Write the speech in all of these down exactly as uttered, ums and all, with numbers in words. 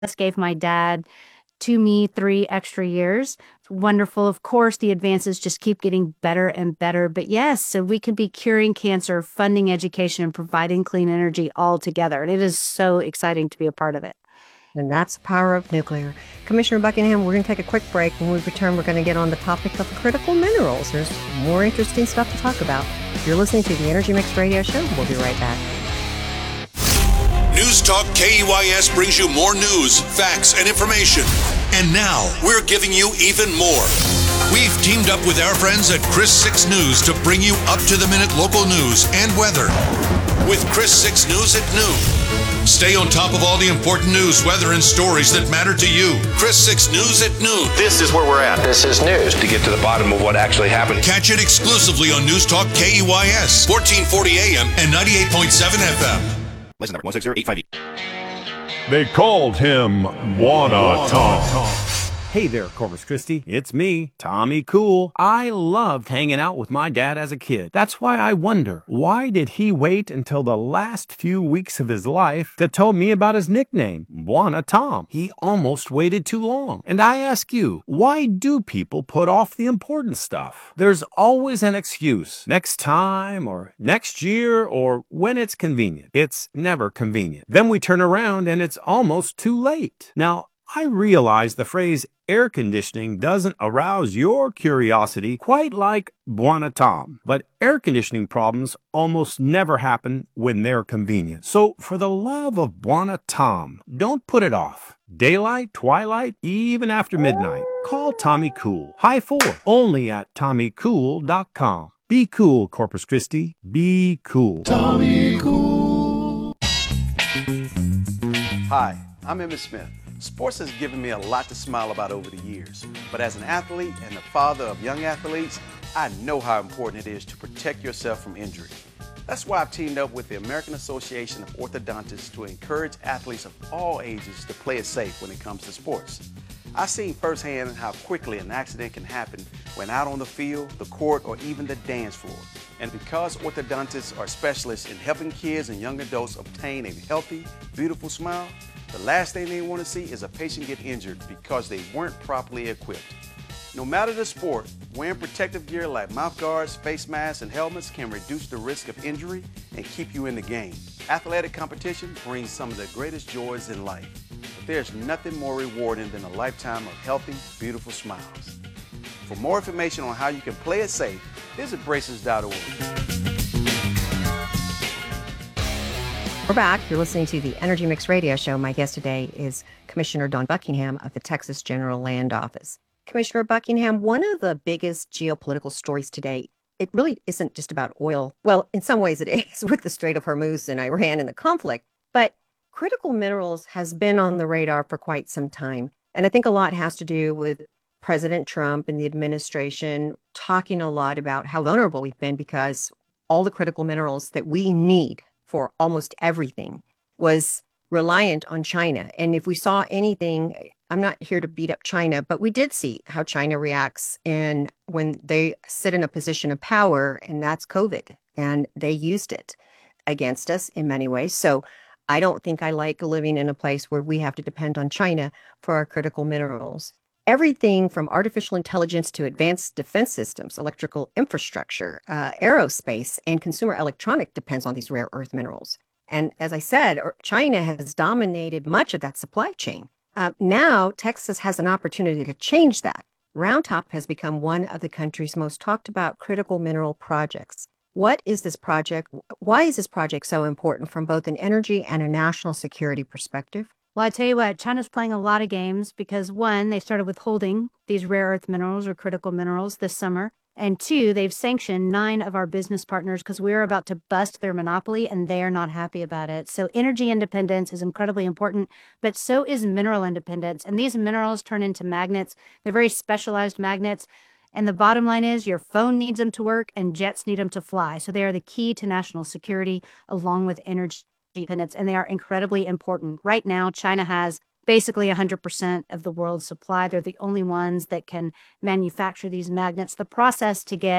This gave my dad to me three extra years. It's wonderful. Of course, the advances just keep getting better and better. But yes, so we could be curing cancer, funding education, and providing clean energy all together. And it is so exciting to be a part of it. And that's the power of nuclear. Commissioner Buckingham, we're going to take a quick break. When we return, we're going to get on the topic of critical minerals. There's more interesting stuff to talk about. You're listening to the Energy Mix Radio Show. We'll be right back. News Talk K E Y S brings you more news, facts, and information. And now, we're giving you even more. We've teamed up with our friends at Chris six News to bring you up-to-the-minute local news and weather. With Chris six News at noon. Stay on top of all the important news, weather, and stories that matter to you. Chris six News at noon. This is where we're at. This is news. To get to the bottom of what actually happened. Catch it exclusively on News Talk K E Y S, fourteen forty A M and ninety-eight point seven F M. License number one six zero eight five eight. They called him Wanna Tom. Hey there, Corpus Christi. It's me, Tommy Cool. I loved hanging out with my dad as a kid. That's why I wonder, why did he wait until the last few weeks of his life to tell me about his nickname, Wanna Tom? He almost waited too long. And I ask you, why do people put off the important stuff? There's always an excuse. Next time, or next year, or when it's convenient. It's never convenient. Then we turn around and it's almost too late. Now, I realize the phrase air conditioning doesn't arouse your curiosity quite like Wanna Tom, but air conditioning problems almost never happen when they're convenient. So for the love of Wanna Tom, don't put it off. Daylight, twilight, even after midnight. Call Tommy Cool. High four, only at tommy cool dot com. Be cool, Corpus Christi. Be cool. Tommy Cool. Hi, I'm Emmitt Smith. Sports has given me a lot to smile about over the years, but as an athlete and the father of young athletes, I know how important it is to protect yourself from injury. That's why I've teamed up with the American Association of Orthodontists to encourage athletes of all ages to play it safe when it comes to sports. I've seen firsthand how quickly an accident can happen when out on the field, the court, or even the dance floor. And because orthodontists are specialists in helping kids and young adults obtain a healthy, beautiful smile, the last thing they want to see is a patient get injured because they weren't properly equipped. No matter the sport, wearing protective gear like mouth guards, face masks, and helmets can reduce the risk of injury and keep you in the game. Athletic competition brings some of the greatest joys in life, but there's nothing more rewarding than a lifetime of healthy, beautiful smiles. For more information on how you can play it safe, visit braces dot org. We're back. You're listening to the Energy Mix Radio Show. My guest today is Commissioner Dawn Buckingham of the Texas General Land Office. Commissioner Buckingham, one of the biggest geopolitical stories today, it really isn't just about oil. Well, in some ways it is with the Strait of Hormuz and Iran and the conflict, but critical minerals has been on the radar for quite some time. And I think a lot has to do with President Trump and the administration talking a lot about how vulnerable we've been because all the critical minerals that we need for almost everything was reliant on China. And if we saw anything, I'm not here to beat up China, but we did see how China reacts and when they sit in a position of power, and that's COVID. And they used it against us in many ways. So I don't think I like living in a place where we have to depend on China for our critical minerals. Everything from artificial intelligence to advanced defense systems, electrical infrastructure, uh, aerospace, and consumer electronic depends on these rare earth minerals. And as I said, China has dominated much of that supply chain. Uh, now, Texas has an opportunity to change that. Round Top has become one of the country's most talked about critical mineral projects. What is this project? Why is this project so important from both an energy and a national security perspective? Well, I tell you what, China's playing a lot of games because one, they started withholding these rare earth minerals or critical minerals this summer. And two, they've sanctioned nine of our business partners because we're about to bust their monopoly and they are not happy about it. So energy independence is incredibly important, but so is mineral independence. And these minerals turn into magnets. They're very specialized magnets. And the bottom line is your phone needs them to work and jets need them to fly. So they are the key to national security along with energy independence, and they are incredibly important. Right now, China has basically one hundred percent of the world's supply. They're the only ones that can manufacture these magnets. The process to get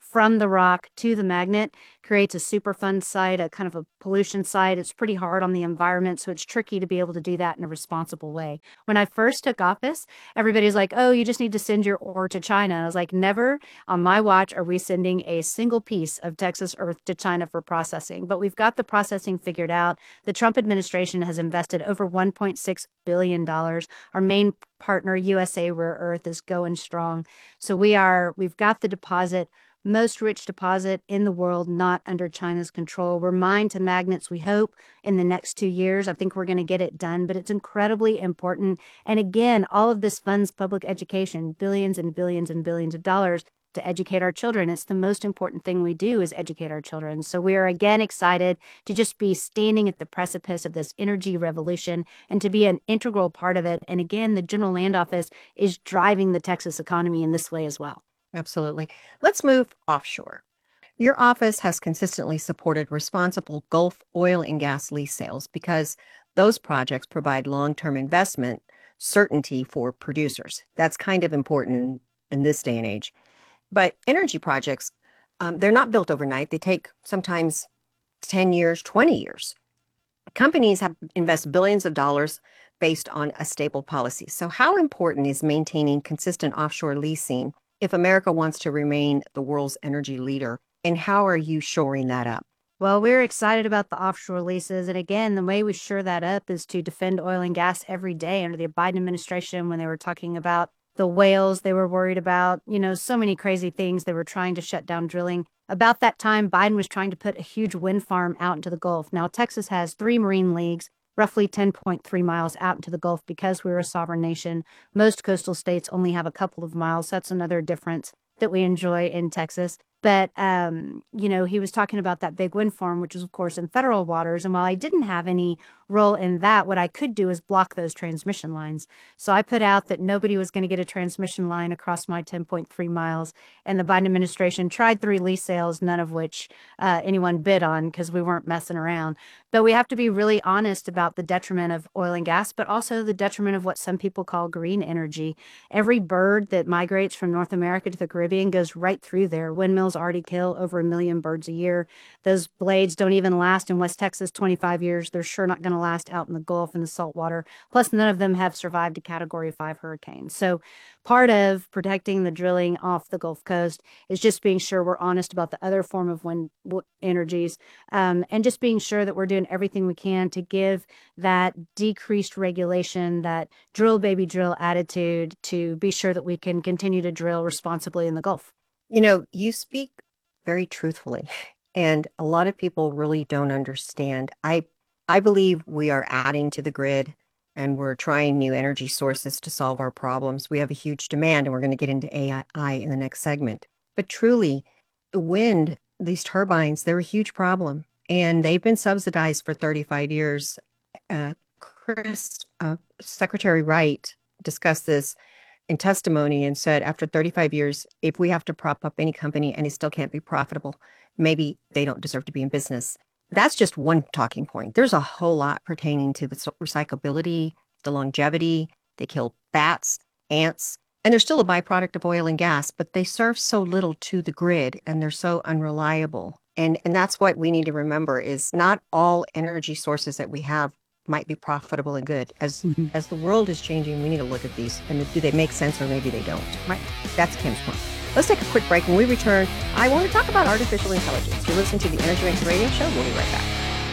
from the rock to the magnet creates a Superfund site, a kind of a pollution site. It's pretty hard on the environment, so it's tricky to be able to do that in a responsible way. When I first took office, everybody's like, oh, you just need to send your ore to China. I was like, never on my watch are we sending a single piece of Texas earth to China for processing. But we've got the processing figured out. The Trump administration has invested over one point six billion dollars. Our main partner, U S A Rare Earth, is going strong. So we are, we've got the deposit, most rich deposit in the world, not under China's control. We're mined to magnets, we hope, in the next two years. I think we're going to get it done, but it's incredibly important. And again, all of this funds public education, billions and billions and billions of dollars to educate our children. It's the most important thing we do is educate our children. So we are again excited to just be standing at the precipice of this energy revolution and to be an integral part of it. And again, the General Land Office is driving the Texas economy in this way as well. Absolutely. Let's move offshore. Your office has consistently supported responsible Gulf oil and gas lease sales because those projects provide long-term investment certainty for producers. That's kind of important in this day and age. But energy projects, um, they're not built overnight. They take sometimes ten years, twenty years. Companies have invest billions of dollars based on a stable policy. So how important is maintaining consistent offshore leasing if America wants to remain the world's energy leader? And how are you shoring that up? Well, we're excited about the offshore leases. And again, the way we shore that up is to defend oil and gas every day. Under the Biden administration, when they were talking about the whales they were worried about, you know, so many crazy things. They were trying to shut down drilling. About that time, Biden was trying to put a huge wind farm out into the Gulf. Now, Texas has three Marine leagues, roughly ten point three miles out into the Gulf because we're a sovereign nation. Most coastal states only have a couple of miles. That's another difference that we enjoy in Texas. But, um, you know, he was talking about that big wind farm, which is, of course, in federal waters. And while I didn't have any role in that, what I could do is block those transmission lines. So I put out that nobody was going to get a transmission line across my ten point three miles. And the Biden administration tried three lease sales, none of which uh, anyone bid on because we weren't messing around. But we have to be really honest about the detriment of oil and gas, but also the detriment of what some people call green energy. Every bird that migrates from North America to the Caribbean goes right through there. Windmills already kill over a million birds a year. Those blades don't even last in West Texas twenty-five years. They're sure not going to last out in the Gulf in the salt water. Plus, none of them have survived a Category five hurricane. So part of protecting the drilling off the Gulf Coast is just being sure we're honest about the other form of wind energies um, and just being sure that we're doing everything we can to give that decreased regulation, that drill baby drill attitude to be sure that we can continue to drill responsibly in the Gulf. You know, you speak very truthfully, and a lot of people really don't understand. I I believe we are adding to the grid and we're trying new energy sources to solve our problems. We have a huge demand, and we're going to get into A I in the next segment. But truly, the wind, these turbines, they're a huge problem, and they've been subsidized for thirty-five years. Uh, Chris, uh, Secretary Wright discussed this in testimony and said after thirty-five years, if we have to prop up any company and it still can't be profitable, maybe they don't deserve to be in business. That's just one talking point. There's a whole lot pertaining to the recyclability, the longevity. They kill bats, ants, and they're still a byproduct of oil and gas, but they serve so little to the grid and they're so unreliable. And, and that's what we need to remember is not all energy sources that we have might be profitable and good. As mm-hmm. as the world is changing, we need to look at these and do they make sense or maybe they don't. Right? That's Kim's point. Let's take a quick break. When we return, I want to talk about artificial intelligence. You're listening to the Energy Mix Radio Show. We'll be right back.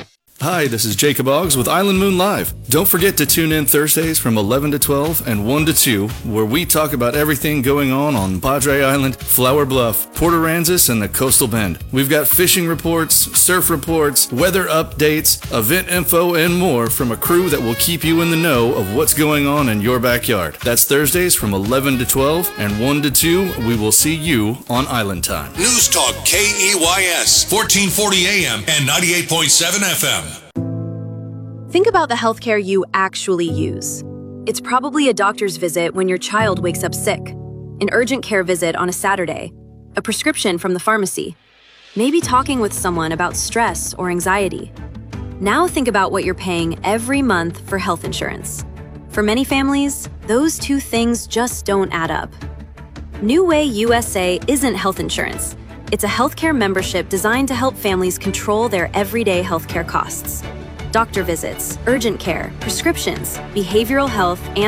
Hi, this is Jacob Oggs with Island Moon Live. Don't forget to tune in Thursdays from eleven to twelve and one to two, where we talk about everything going on on Padre Island, Flower Bluff, Port Aransas, and the Coastal Bend. We've got fishing reports, surf reports, weather updates, event info, and more from a crew that will keep you in the know of what's going on in your backyard. That's Thursdays from eleven to twelve and one to two. We will see you on Island Time. News Talk K E Y S, fourteen forty A M and ninety-eight point seven F M. Think about the healthcare you actually use. It's probably a doctor's visit when your child wakes up sick, an urgent care visit on a Saturday, a prescription from the pharmacy, maybe talking with someone about stress or anxiety. Now think about what you're paying every month for health insurance. For many families, those two things just don't add up. New Way U S A isn't health insurance. It's a healthcare membership designed to help families control their everyday healthcare costs. Doctor visits, urgent care, prescriptions, behavioral health, and